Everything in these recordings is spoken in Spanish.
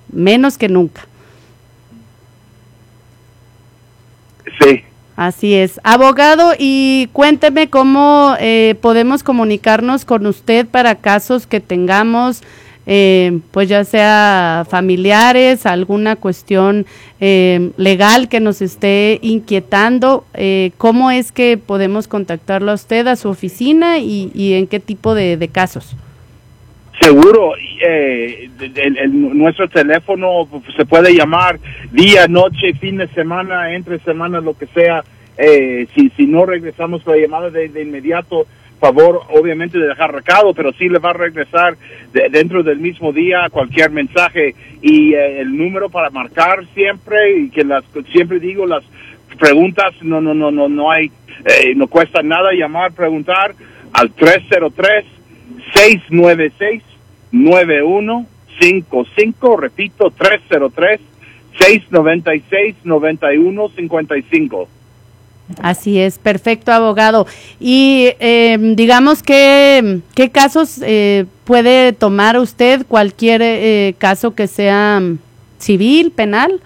menos que nunca. Sí. Así es. Abogado, y cuénteme cómo podemos comunicarnos con usted para casos que tengamos, pues ya sea familiares, alguna cuestión legal que nos esté inquietando. ¿Cómo es que podemos contactarlo a usted, a su oficina, y en qué tipo de casos? Seguro, nuestro teléfono se puede llamar día, noche, fin de semana, entre semana, lo que sea. Si no regresamos la llamada de inmediato, favor obviamente de dejar recado, pero sí le va a regresar dentro del mismo día cualquier mensaje, y el número para marcar siempre, y que siempre digo, las preguntas no hay, no cuesta nada llamar, preguntar al 303-696-9155, repito, 303-696-9155. Así es, perfecto, abogado. Y digamos que, ¿qué casos puede tomar usted? ¿Cualquier caso que sea civil, penal?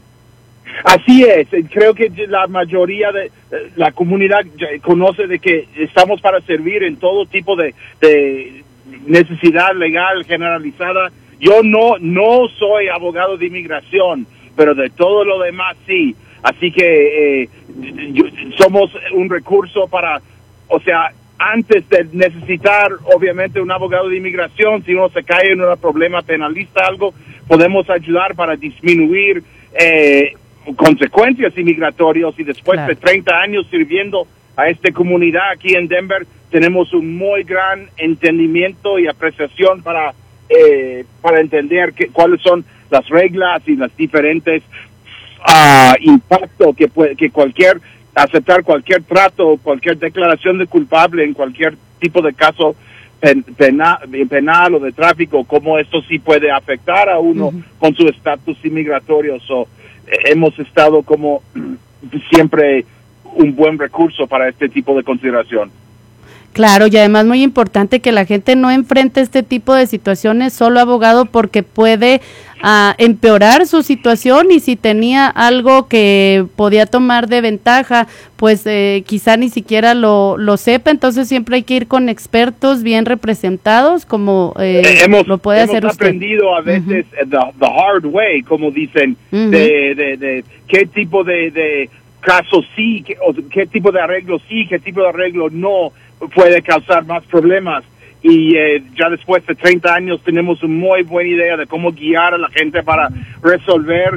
Así es, creo que la mayoría de la comunidad conoce de que estamos para servir en todo tipo de necesidad legal generalizada. Yo no soy abogado de inmigración, pero de todo lo demás sí. Así que somos un recurso para, o sea, antes de necesitar obviamente un abogado de inmigración, si uno se cae en un problema penalista, algo, podemos ayudar para disminuir consecuencias inmigratorias, y después de 30 años sirviendo a esta comunidad aquí en Denver, tenemos un muy gran entendimiento y apreciación para entender cuáles son las reglas y las diferentes impacto que aceptar cualquier trato, cualquier declaración de culpable en cualquier tipo de caso penal o de tráfico, cómo esto sí puede afectar a uno con su estatus inmigratorio. Hemos estado como siempre un buen recurso para este tipo de consideración. Claro, y además muy importante que la gente no enfrente este tipo de situaciones solo, abogado, porque puede empeorar su situación, y si tenía algo que podía tomar de ventaja, pues quizá ni siquiera lo sepa. Entonces siempre hay que ir con expertos bien representados, como lo puede hacer usted. Hemos aprendido a veces the hard way, como dicen, de qué tipo de casos sí, qué tipo de arreglo sí, qué tipo de arreglo no puede causar más problemas, y ya después de 30 años tenemos una muy buena idea de cómo guiar a la gente para resolver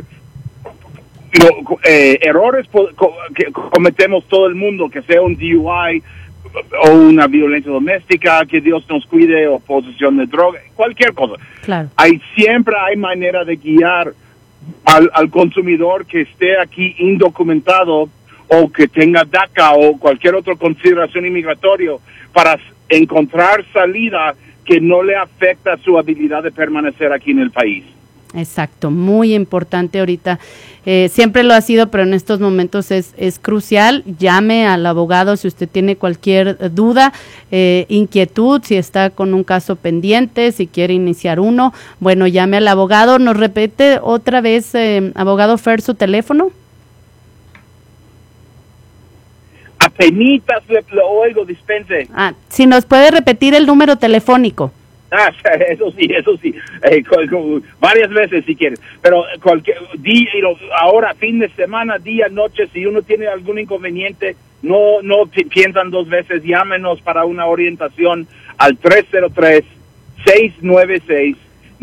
errores que cometemos todo el mundo, que sea un DUI o una violencia doméstica, que Dios nos cuide, o posesión de droga, cualquier cosa. Claro. Siempre hay manera de guiar al consumidor que esté aquí indocumentado, o que tenga DACA o cualquier otra consideración inmigratoria, para encontrar salida que no le afecta su habilidad de permanecer aquí en el país. Exacto, muy importante ahorita. Siempre lo ha sido, pero en estos momentos es crucial. Llame al abogado si usted tiene cualquier duda, inquietud, si está con un caso pendiente, si quiere iniciar uno. Bueno, llame al abogado. ¿Nos repite otra vez, abogado Fer, su teléfono? Apenitas lo oigo, dispense. Si nos puede repetir el número telefónico. Eso sí, varias veces si quieres, pero cualquier día, ahora fin de semana, día, noche, si uno tiene algún inconveniente, no piensan dos veces, llámenos para una orientación al 303-696-9155,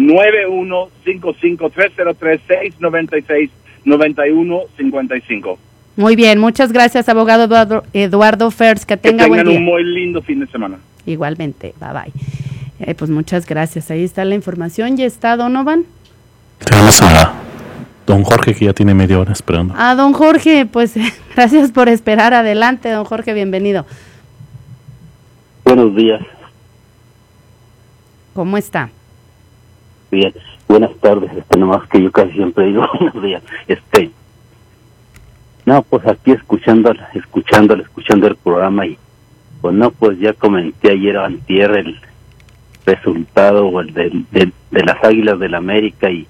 303-696-9155. Muy bien, muchas gracias, abogado Eduardo Fers, que tengan buen día. Un muy lindo fin de semana. Igualmente, bye bye. Pues muchas gracias, ahí está la información. ¿Ya está Donovan? Tenemos a don Jorge, que ya tiene media hora esperando. Don Jorge, pues gracias por esperar. Adelante, don Jorge, bienvenido. Buenos días. ¿Cómo está? Bien, buenas tardes, nomás que yo casi siempre digo buenos días. No, pues aquí escuchando el programa, y pues no, pues ya comenté ayer o antier el resultado de las Águilas del América, y